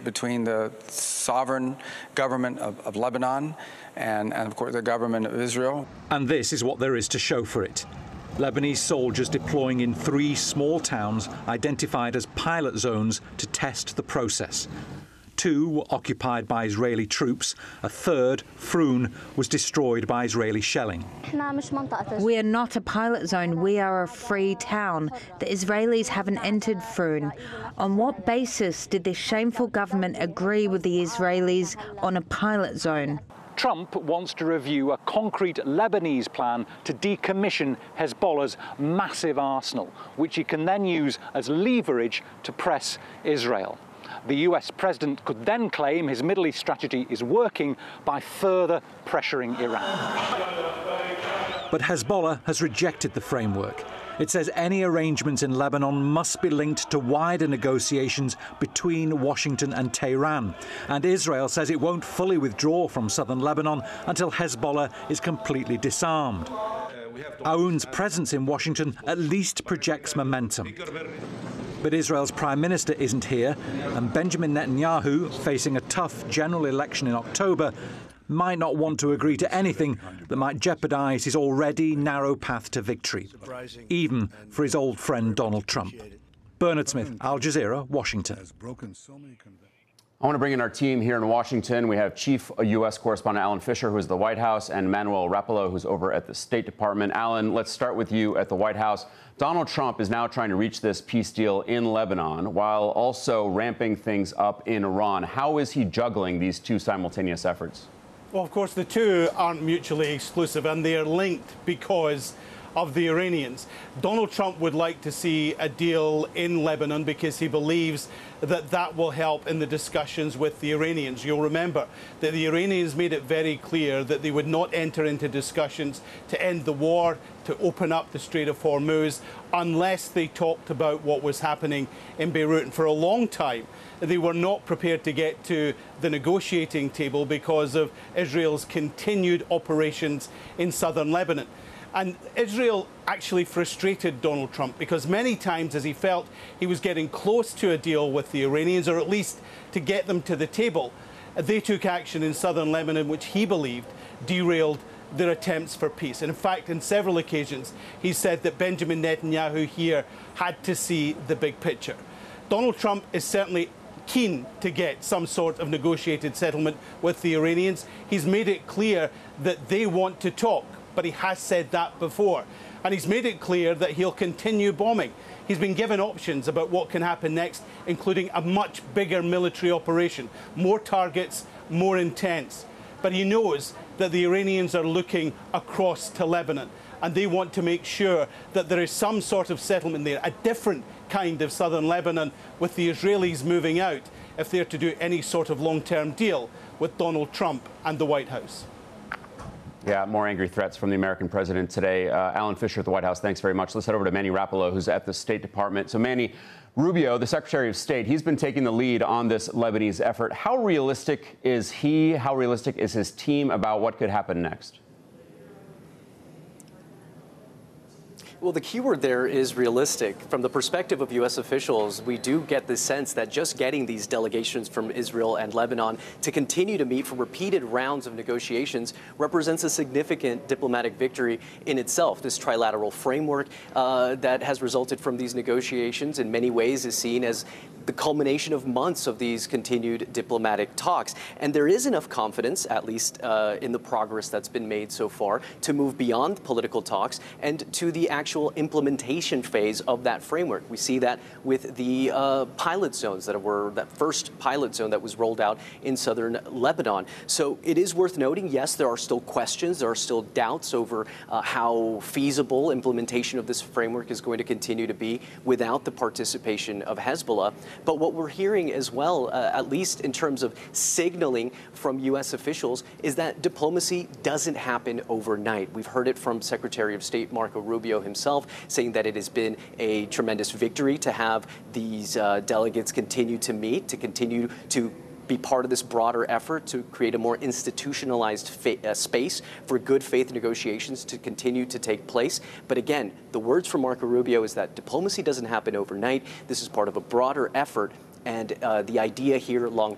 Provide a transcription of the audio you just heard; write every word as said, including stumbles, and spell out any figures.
between the sovereign government of, of Lebanon and, and, of course, the government of Israel. And this is what there is to show for it. Lebanese soldiers deploying in three small towns identified as pilot zones to test the process. Two were occupied by Israeli troops. A third, Frun, was destroyed by Israeli shelling. We are not a pilot zone. We are a free town. The Israelis haven't entered Frun. On what basis did this shameful government agree with the Israelis on a pilot zone? Trump wants to review a concrete Lebanese plan to decommission Hezbollah's massive arsenal, which he can then use as leverage to press Israel. The U S president could then claim his Middle East strategy is working by further pressuring Iran. But Hezbollah has rejected the framework. It says any arrangements in Lebanon must be linked to wider negotiations between Washington and Tehran. And Israel says it won't fully withdraw from southern Lebanon until Hezbollah is completely disarmed. Aoun's presence in Washington at least projects momentum. But Israel's prime minister isn't here, and Benjamin Netanyahu, facing a tough general election in October, might not want to agree to anything that might jeopardize his already narrow path to victory, even for his old friend Donald Trump. Bernard Smith, Al Jazeera, Washington. I want to bring in our team here in Washington. We have Chief U S Correspondent Alan Fisher, who's at the White House, and Manuel Rapallo, who's over at the State Department. Alan, let's start with you at the White House. Donald Trump is now trying to reach this peace deal in Lebanon while also ramping things up in Iran. How is he juggling these two simultaneous efforts? Well, of course, the two aren't mutually exclusive, and they are linked because of the Iranians. Donald Trump would like to see a deal in Lebanon because he believes that that will help in the discussions with the Iranians. You'll remember that the Iranians made it very clear that they would not enter into discussions to end the war, to open up the Strait of Hormuz, unless they talked about what was happening in Beirut. And for a long time, they were not prepared to get to the negotiating table because of Israel's continued operations in southern Lebanon. And Israel actually frustrated Donald Trump because many times as he felt he was getting close to a deal with the Iranians, or at least to get them to the table, they took action in southern Lebanon, which he believed derailed their attempts for peace. And in fact, on several occasions, he said that Benjamin Netanyahu here had to see the big picture. Donald Trump is certainly keen to get some sort of negotiated settlement with the Iranians. He's made it clear that they want to talk, but he has said that before. And he's made it clear that he'll continue bombing. He's been given options about what can happen next, including a much bigger military operation, more targets, more intense. But he knows that the Iranians are looking across to Lebanon, and they want to make sure that there is some sort of settlement there, a different kind of southern Lebanon, with the Israelis moving out if they're to do any sort of long-term deal with Donald Trump and the White House. Yeah, more angry threats from the American president today. Uh, Alan Fisher at the White House, thanks very much. Let's head over to Manny Rapallo, who's at the State Department. So, Manny, Rubio, the Secretary of State, he's been taking the lead on this Lebanese effort. How realistic is he? How realistic is his team about what could happen next? Well, the key word there is realistic. From the perspective of U S officials, we do get the sense that just getting these delegations from Israel and Lebanon to continue to meet for repeated rounds of negotiations represents a significant diplomatic victory in itself. This trilateral framework uh, that has resulted from these negotiations in many ways is seen as the culmination of months of these continued diplomatic talks. And there is enough confidence, at least uh, in the progress that's been made so far, to move beyond political talks and to the actual implementation phase of that framework. We see that with the uh, pilot zones that were, that first pilot zone that was rolled out in southern Lebanon. So it is worth noting, yes, there are still questions, there are still doubts over uh, how feasible implementation of this framework is going to continue to be without the participation of Hezbollah. But what we're hearing as well, uh, at least in terms of signaling from U S officials, is that diplomacy doesn't happen overnight. We've heard it from Secretary of State Marco Rubio himself, saying that it has been a tremendous victory to have these uh, delegates continue to meet, to continue to be part of this broader effort to create a more institutionalized fa uh, space for good faith negotiations to continue to take place. But again, the words from Marco Rubio is that diplomacy doesn't happen overnight. This is part of a broader effort. And uh, the idea here long